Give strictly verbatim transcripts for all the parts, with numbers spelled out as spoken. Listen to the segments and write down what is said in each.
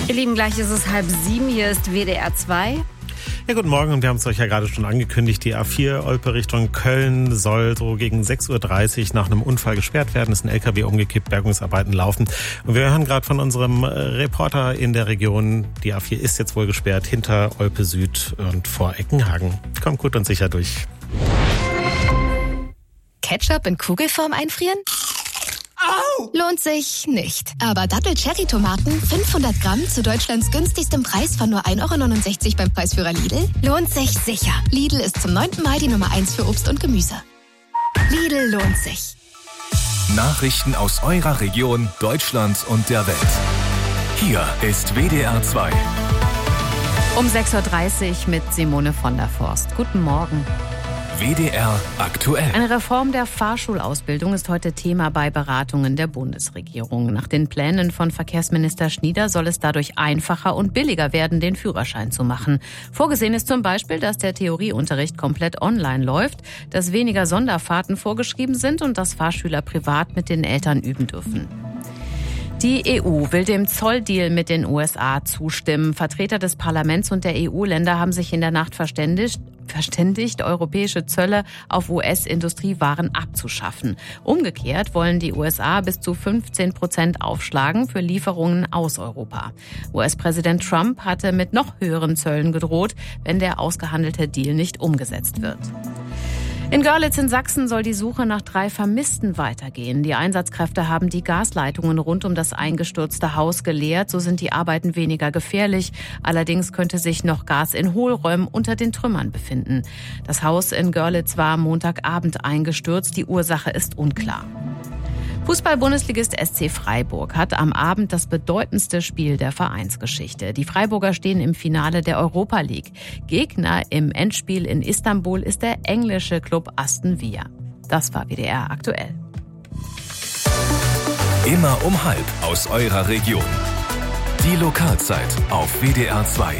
Ihr Lieben, gleich ist es halb sieben, hier ist W D R zwei. Ja, guten Morgen, und wir haben es euch ja gerade schon angekündigt, die A vier Olpe Richtung Köln soll so gegen sechs Uhr dreißig nach einem Unfall gesperrt werden. Es ist ein L K W umgekippt, Bergungsarbeiten laufen. Und wir hören gerade von unserem Reporter in der Region, die A vier ist jetzt wohl gesperrt hinter Olpe Süd und vor Eckenhagen. Kommt gut und sicher durch. Ketchup in Kugelform einfrieren? Au! Lohnt sich nicht. Aber Dattel-Cherry-Tomaten, fünfhundert Gramm zu Deutschlands günstigstem Preis von nur ein Euro neunundsechzig beim Preisführer Lidl, lohnt sich sicher. Lidl ist zum neunten Mai die Nummer eins für Obst und Gemüse. Lidl lohnt sich. Nachrichten aus eurer Region, Deutschland und der Welt. Hier ist W D R zwei. Um sechs Uhr dreißig mit Simone von der Forst. Guten Morgen. W D R aktuell. Eine Reform der Fahrschulausbildung ist heute Thema bei Beratungen der Bundesregierung. Nach den Plänen von Verkehrsminister Schnieder soll es dadurch einfacher und billiger werden, den Führerschein zu machen. Vorgesehen ist zum Beispiel, dass der Theorieunterricht komplett online läuft, dass weniger Sonderfahrten vorgeschrieben sind und dass Fahrschüler privat mit den Eltern üben dürfen. Die E U will dem Zolldeal mit den U S A zustimmen. Vertreter des Parlaments und der E U-Länder haben sich in der Nacht verständigt, verständigt, europäische Zölle auf U S-Industriewaren abzuschaffen. Umgekehrt wollen die U S A bis zu fünfzehn Prozent aufschlagen für Lieferungen aus Europa. U S-Präsident Trump hatte mit noch höheren Zöllen gedroht, wenn der ausgehandelte Deal nicht umgesetzt wird. In Görlitz in Sachsen soll die Suche nach drei Vermissten weitergehen. Die Einsatzkräfte haben die Gasleitungen rund um das eingestürzte Haus geleert. So sind die Arbeiten weniger gefährlich. Allerdings könnte sich noch Gas in Hohlräumen unter den Trümmern befinden. Das Haus in Görlitz war Montagabend eingestürzt. Die Ursache ist unklar. Fußball-Bundesligist S C Freiburg hat am Abend das bedeutendste Spiel der Vereinsgeschichte. Die Freiburger stehen im Finale der Europa League. Gegner im Endspiel in Istanbul ist der englische Club Aston Villa. Das war W D R aktuell. Immer um halb aus eurer Region. Die Lokalzeit auf W D R zwei.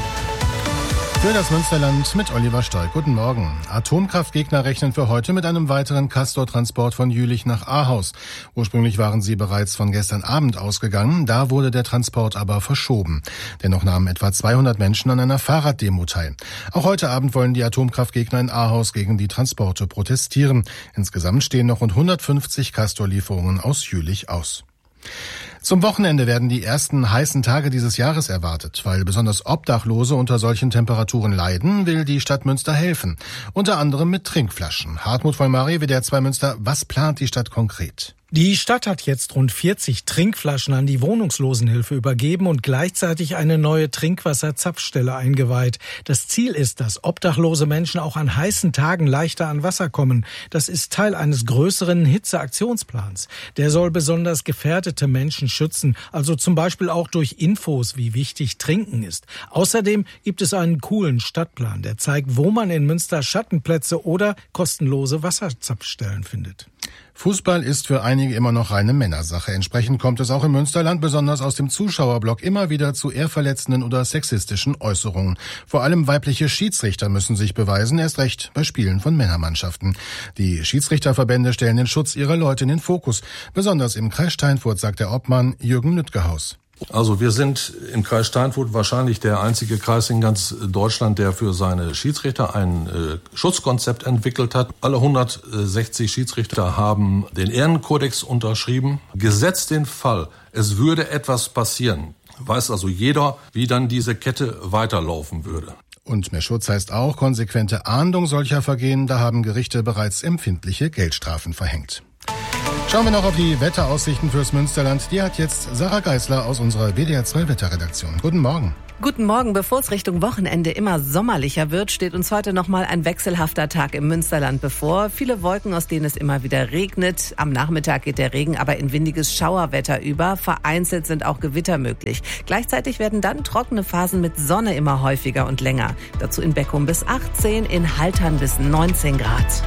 Für das Münsterland mit Oliver Stolk. Guten Morgen. Atomkraftgegner rechnen für heute mit einem weiteren Castor-Transport von Jülich nach Ahaus. Ursprünglich waren sie bereits von gestern Abend ausgegangen. Da wurde der Transport aber verschoben. Dennoch nahmen etwa zweihundert Menschen an einer Fahrraddemo teil. Auch heute Abend wollen die Atomkraftgegner in Ahaus gegen die Transporte protestieren. Insgesamt stehen noch rund hundertfünfzig Castor-Lieferungen aus Jülich aus. Zum Wochenende werden die ersten heißen Tage dieses Jahres erwartet. Weil besonders Obdachlose unter solchen Temperaturen leiden, will die Stadt Münster helfen. Unter anderem mit Trinkflaschen. Hartmut Vollmari, W D R zwei Münster, was plant die Stadt konkret? Die Stadt hat jetzt rund vierzig Trinkflaschen an die Wohnungslosenhilfe übergeben und gleichzeitig eine neue Trinkwasserzapfstelle eingeweiht. Das Ziel ist, dass obdachlose Menschen auch an heißen Tagen leichter an Wasser kommen. Das ist Teil eines größeren Hitzeaktionsplans. Der soll besonders gefährdete Menschen schützen, also zum Beispiel auch durch Infos, wie wichtig Trinken ist. Außerdem gibt es einen coolen Stadtplan, der zeigt, wo man in Münster Schattenplätze oder kostenlose Wasserzapfstellen findet. Fußball ist für einige immer noch reine Männersache. Entsprechend kommt es auch im Münsterland, besonders aus dem Zuschauerblock, immer wieder zu ehrverletzenden oder sexistischen Äußerungen. Vor allem weibliche Schiedsrichter müssen sich beweisen, erst recht bei Spielen von Männermannschaften. Die Schiedsrichterverbände stellen den Schutz ihrer Leute in den Fokus. Besonders im Kreis Steinfurt, sagt der Obmann Jürgen Lüttgehaus. Also wir sind im Kreis Steinfurt wahrscheinlich der einzige Kreis in ganz Deutschland, der für seine Schiedsrichter ein äh, Schutzkonzept entwickelt hat. Alle hundertsechzig Schiedsrichter haben den Ehrenkodex unterschrieben. Gesetzt den Fall, es würde etwas passieren, weiß also jeder, wie dann diese Kette weiterlaufen würde. Und mehr Schutz heißt auch konsequente Ahndung solcher Vergehen. Da haben Gerichte bereits empfindliche Geldstrafen verhängt. Schauen wir noch auf die Wetteraussichten fürs Münsterland. Die hat jetzt Sarah Geisler aus unserer W D R zwei Wetterredaktion. Guten Morgen. Guten Morgen. Bevor es Richtung Wochenende immer sommerlicher wird, steht uns heute nochmal ein wechselhafter Tag im Münsterland bevor. Viele Wolken, aus denen es immer wieder regnet. Am Nachmittag geht der Regen aber in windiges Schauerwetter über. Vereinzelt sind auch Gewitter möglich. Gleichzeitig werden dann trockene Phasen mit Sonne immer häufiger und länger. Dazu in Beckum bis achtzehn, in Haltern bis neunzehn Grad.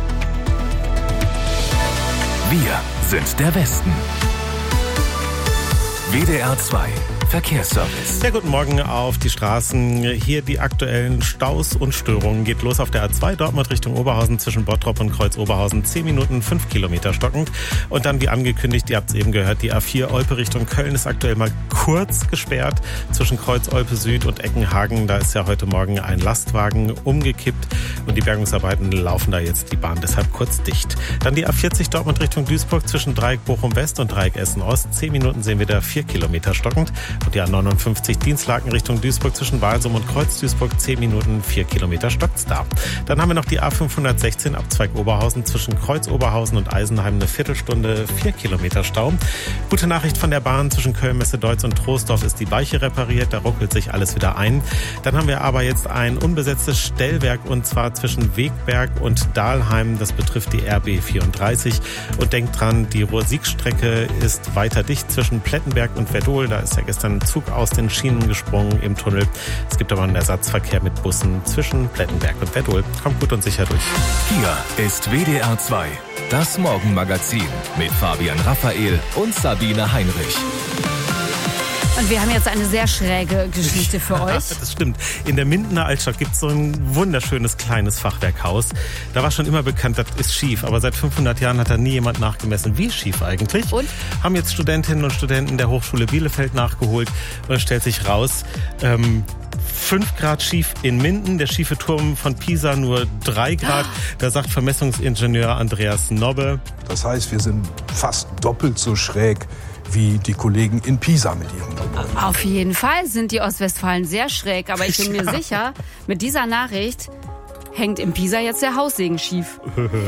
Wir sind der Westen. W D R zwei Verkehrsservice. Sehr guten Morgen auf die Straßen. Hier die aktuellen Staus und Störungen. Geht los auf der A zwei Dortmund Richtung Oberhausen zwischen Bottrop und Kreuz-Oberhausen. zehn Minuten, fünf Kilometer stockend. Und dann, wie angekündigt, ihr habt es eben gehört, die A vier Olpe Richtung Köln ist aktuell mal kurz gesperrt zwischen Kreuz-Olpe Süd und Eckenhagen. Da ist ja heute Morgen ein Lastwagen umgekippt und die Bergungsarbeiten laufen da jetzt die Bahn deshalb kurz dicht. Dann die A vierzig Dortmund Richtung Duisburg zwischen Dreieck Bochum West und Dreieck Essen Ost. zehn Minuten sehen wir da vier Kilometer stockend. Und die A neunundfünfzig Dienstlaken Richtung Duisburg zwischen Walsum und Kreuz Duisburg. zehn Minuten, vier Kilometer stockt's da. Dann haben wir noch die A fünfhundertsechzehn Abzweig Oberhausen zwischen Kreuz Oberhausen und Eisenheim. Eine Viertelstunde, vier Kilometer Stau. Gute Nachricht von der Bahn zwischen Köln, Messe-Deutz und Troisdorf ist die Weiche repariert. Da ruckelt sich alles wieder ein. Dann haben wir aber jetzt ein unbesetztes Stellwerk und zwar zwischen Wegberg und Dahlheim. Das betrifft die R B vierunddreißig. Und denkt dran, die Ruhr-Sieg-Strecke ist weiter dicht zwischen Plettenberg und Verdol. Da ist ja gestern ein Zug aus den Schienen gesprungen im Tunnel. Es gibt aber einen Ersatzverkehr mit Bussen zwischen Plettenberg und Verdol. Kommt gut und sicher durch. Hier ist W D R zwei, das Morgenmagazin mit Fabian Raphael und Sabine Heinrich. Und wir haben jetzt eine sehr schräge Geschichte für euch. Das stimmt. In der Mindener Altstadt gibt es so ein wunderschönes kleines Fachwerkhaus. Da war schon immer bekannt, das ist schief. Aber seit fünfhundert Jahren hat da nie jemand nachgemessen. Wie schief eigentlich? Und? Haben jetzt Studentinnen und Studenten der Hochschule Bielefeld nachgeholt. Und es stellt sich raus, ähm, fünf Grad schief in Minden, der schiefe Turm von Pisa nur drei Grad. Da sagt Vermessungsingenieur Andreas Nobbe. Das heißt, wir sind fast doppelt so schräg wie die Kollegen in Pisa mit ihrem Gebäude. Auf jeden Fall sind die Ostwestfalen sehr schräg, aber ich bin mir sicher, mit dieser Nachricht hängt in Pisa jetzt der Haussegen schief.